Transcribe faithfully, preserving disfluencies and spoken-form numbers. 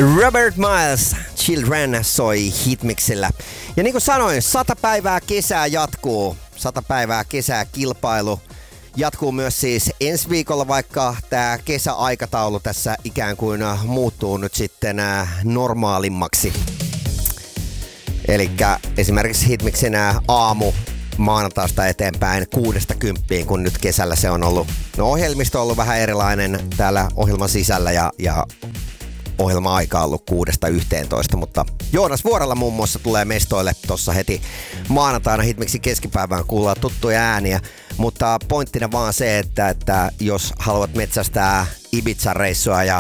Robert Miles, Children soi Hitmixillä. Ja niin kuin sanoin, sata päivää kesää jatkuu. Sata päivää kesää kilpailu. Jatkuu myös siis ensi viikolla, vaikka tämä kesäaikataulu tässä ikään kuin muuttuu nyt sitten normaalimmaksi. Elikkä esimerkiksi Hitmixin aamu maanantaista eteenpäin kuudesta kymppiin, kun nyt kesällä se on ollut. No ohjelmisto on ollut vähän erilainen täällä ohjelman sisällä ja, ja ohjelma-aika on ollut kuudesta yhteentoista, mutta Joonas Vuorella muun muassa tulee mestoille tossa heti maanantaina Hitmixin keskipäivään, kuullaan tuttuja ääniä, mutta pointtina vaan se, että, että jos haluat metsästää Ibiza-reissua ja